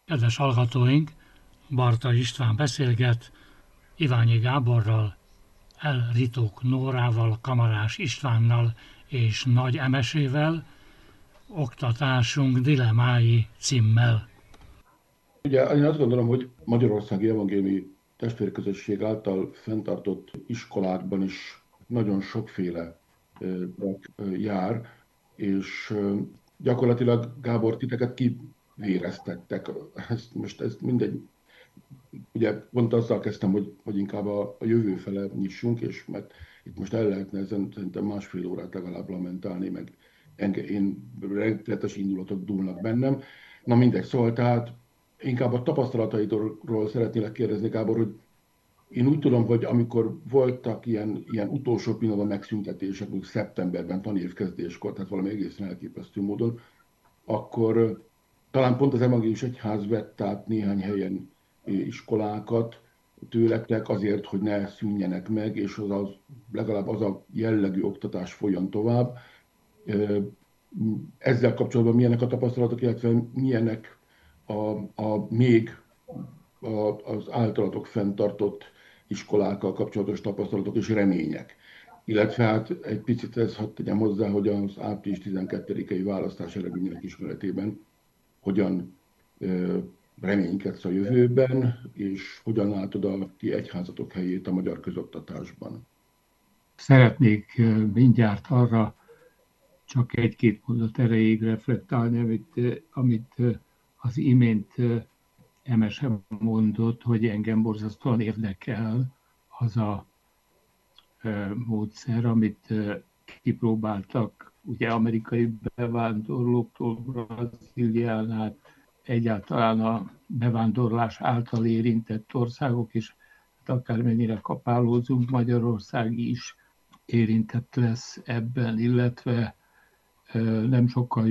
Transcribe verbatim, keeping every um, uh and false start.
Kedves hallgatóink, Barta István beszélget Iványi Gáborral, L. Ritók Nórával, Kamarás Istvánnal és Nagy Emesével, Oktatásunk dilemmái címmel. Ugye én azt gondolom, hogy Magyarországi Evangéliumi Testvérközösség által fenntartott iskolákban is nagyon sokféle ö, ö, jár, és ö, gyakorlatilag Gábor, titeket kivéreztettek. Ez, most ez mindegy. Ugye pont azzal kezdtem, hogy, hogy inkább a, a jövő fele nyissunk, és mert itt most el lehetne ezen szerintem másfél órát legalább lamentálni, meg enge, én rettenetes indulatok dúlnak bennem. Na mindegy, szóval tehát inkább a tapasztalataidról szeretnélek kérdezni, Gábor, hogy én úgy tudom, hogy amikor voltak ilyen, ilyen utolsó pillanatban megszüntetések, mondjuk szeptemberben, tanévkezdéskor, tehát valami egészen elképesztő módon, akkor talán pont az Evangélius Egyház vett át néhány helyen iskolákat tőletek azért, hogy ne szűnjenek meg, és az, az legalább az a jellegű oktatás folyjon tovább. Ezzel kapcsolatban milyenek a tapasztalatok, illetve milyenek a, a még a, az általatok fenntartott iskolákkal kapcsolatos tapasztalatok és remények. Illetve hát egy picit ez hadd tegyem hozzá, hogy az április tizenkettedikei választás eredményének ismeretében hogyan ö, reménykedsz a jövőben, és hogyan látod a ti egyházatok helyét a magyar közoktatásban. Szeretnék mindjárt arra csak egy-két mondat erejéig reflektálni, amit, amit az imént Emese mondott, hogy engem borzasztóan érdekel az a módszer, amit kipróbáltak ugye amerikai bevándorlóktól Brazílián át, egyáltalán a bevándorlás által érintett országok, és hát akármennyire kapálózunk, Magyarország is érintett lesz ebben, illetve nem sokkal